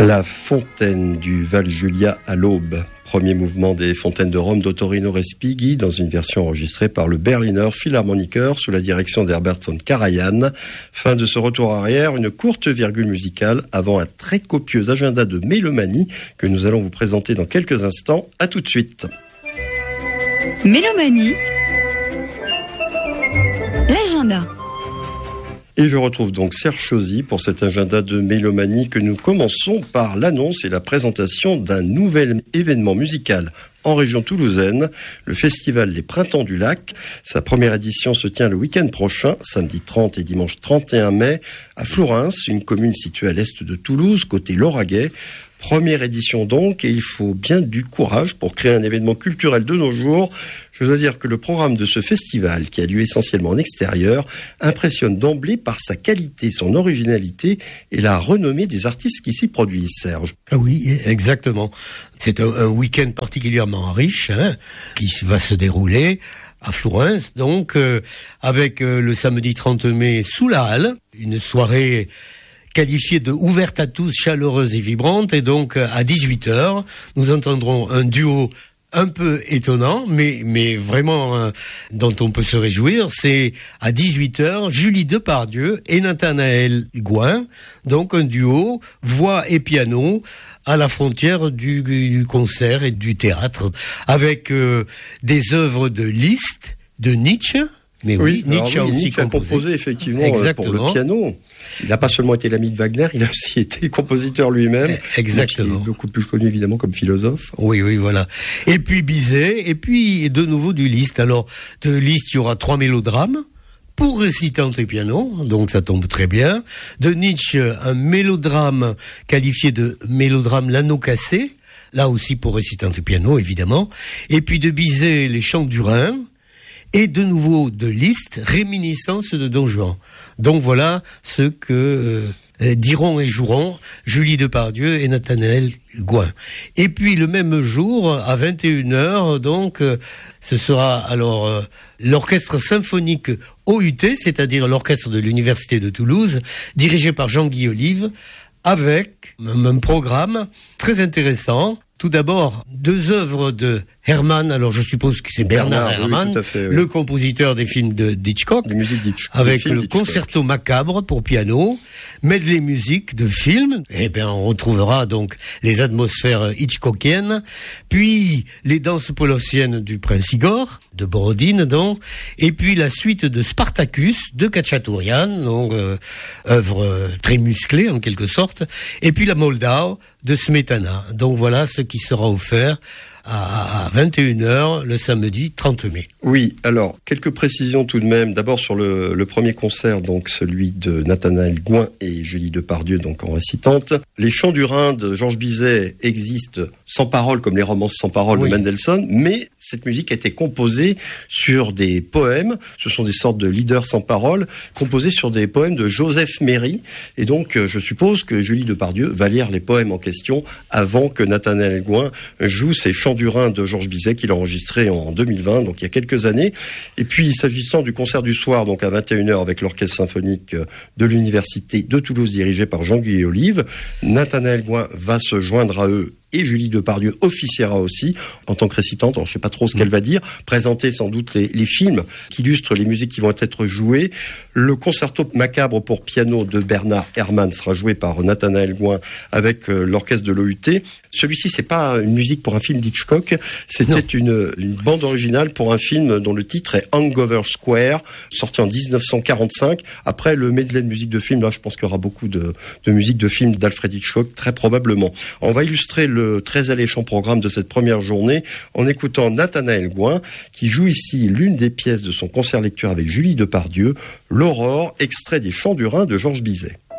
La fontaine du Val Julia à l'aube. Premier mouvement des Fontaines de Rome d'Ottorino Respighi dans une version enregistrée par le Berliner Philharmoniker sous la direction d'Herbert von Karajan. Fin de ce retour arrière, une courte virgule musicale avant un très copieux agenda de mélomanie que nous allons vous présenter dans quelques instants. À tout de suite. Mélomanie, l'agenda. Et je retrouve donc Serge Chauzy pour cet agenda de mélomanie que nous commençons par l'annonce et la présentation d'un nouvel événement musical en région toulousaine, le festival Les Printemps du Lac. Sa première édition se tient le week-end prochain, samedi 30 et dimanche 31 mai, à Flourens, une commune située à l'est de Toulouse, côté Lauragais. Première édition donc, et il faut bien du courage pour créer un événement culturel de nos jours. Je dois dire que le programme de ce festival, qui a lieu essentiellement en extérieur, impressionne d'emblée par sa qualité, son originalité et la renommée des artistes qui s'y produisent, Serge. Ah oui, exactement. C'est un week-end particulièrement riche qui va se dérouler à Flourens, donc avec le samedi 30 mai sous la halle, une soirée qualifiée de ouverte à tous, chaleureuse et vibrante, et donc à 18h, nous entendrons un duo un peu étonnant, mais vraiment dont on peut se réjouir. C'est à 18h, Julie Depardieu et Nathanaël Gouin, donc un duo, voix et piano, à la frontière du concert et du théâtre, avec des œuvres de Liszt, de Nietzsche. Mais oui, Nietzsche a aussi composé effectivement pour le piano. Il n'a pas seulement été l'ami de Wagner, il a aussi été compositeur lui-même. Exactement. Il est beaucoup plus connu évidemment comme philosophe. Oui, voilà. Et puis Bizet, et puis de nouveau du Liszt. Alors, de Liszt, il y aura 3 mélodrames pour récitantes et piano, donc ça tombe très bien. De Nietzsche, un mélodrame qualifié de mélodrame l'anneau cassé, là aussi pour récitantes et piano, évidemment. Et puis de Bizet, les chants du Rhin. Et de nouveau de Liszt, réminiscence de Don Juan. Donc voilà ce que diront et joueront Julie Depardieu et Nathanaël Gouin. Et puis le même jour, à 21h, donc, ce sera alors l'orchestre symphonique OUT, c'est-à-dire l'orchestre de l'Université de Toulouse, dirigé par Jean-Guy Olive, avec un programme très intéressant. Tout d'abord, 2 œuvres de Herrmann, alors je suppose que c'est Bernard Herrmann, oui, fait, oui. Le compositeur des films d'Hitchcock, des musiques d'Hitchcock, avec le concerto macabre pour piano, medley musique de films, et bien on retrouvera donc les atmosphères hitchcockiennes, puis les danses polossiennes du Prince Igor, de Borodine donc, et puis la suite de Spartacus de Khatchatourian, donc œuvre très musclée en quelque sorte, et puis la Moldau de Smetana. Donc voilà ce qui sera offert à 21h le samedi 30 mai. Oui, alors, quelques précisions tout de même. D'abord sur le premier concert, donc celui de Nathanaël Gouin et Julie Depardieu, donc en récitante. Les chants du Rhin de Georges Bizet existent sans paroles, comme les romances sans paroles de Mendelssohn, mais cette musique a été composée sur des poèmes. Ce sont des sortes de leaders sans paroles, composés sur des poèmes de Joseph Méry. Et donc, je suppose que Julie Depardieu va lire les poèmes en question avant que Nathanaël Gouin joue ses chants du Rhin de Georges Bizet qu'il a enregistré en 2020, donc il y a quelques années. Et puis, s'agissant du concert du soir, donc à 21h avec l'orchestre symphonique de l'Université de Toulouse dirigé par Jean-Guy Olive, Nathanaël Gouin va se joindre à eux et Julie Depardieu officiera aussi en tant que récitante. Alors, je ne sais pas trop ce qu'elle va dire. Présenter sans doute les films qui illustrent les musiques qui vont être jouées. Le concerto macabre pour piano de Bernard Herrmann sera joué par Nathanaël Gouin avec l'orchestre de l'OUT. Celui-ci, c'est pas une musique pour un film d'Hitchcock. C'était une bande originale pour un film dont le titre est Hangover Square, sorti en 1945. Après le medley de musique de film, là, je pense qu'il y aura beaucoup de musique de film d'Alfred Hitchcock, très probablement. On va illustrer le très alléchant programme de cette première journée en écoutant Nathanaël Gouin qui joue ici l'une des pièces de son concert lecture avec Julie Depardieu, l'Aurore, extrait des Chants du Rhin de Georges Bizet.